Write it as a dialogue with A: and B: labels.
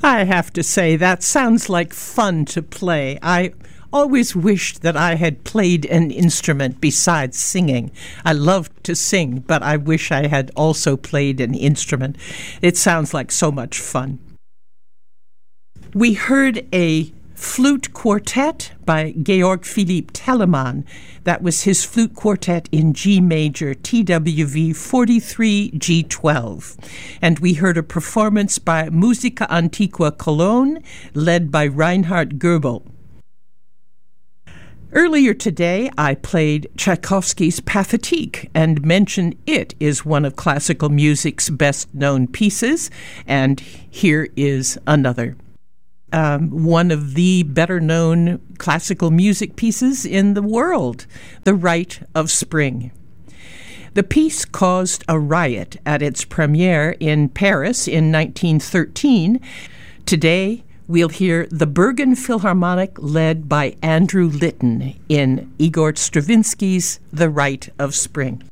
A: I have to say, that sounds like fun to play. I always wished that I had played an instrument besides singing. I love to sing, but I wish I had also played an instrument. It sounds like so much fun. We heard a flute quartet by Georg Philipp Telemann. That was his flute quartet in G major, TWV 43 G12. And we heard a performance by Musica Antiqua Cologne, led by Reinhard Goebel. Earlier today, I played Tchaikovsky's Pathétique and mentioned it is one of classical music's best-known pieces, and here is another. One of the better-known classical music pieces in the world, The Rite of Spring. The piece caused a riot at its premiere in Paris in 1913. Today, we'll hear the Bergen Philharmonic led by Andrew Litton in Igor Stravinsky's The Rite of Spring.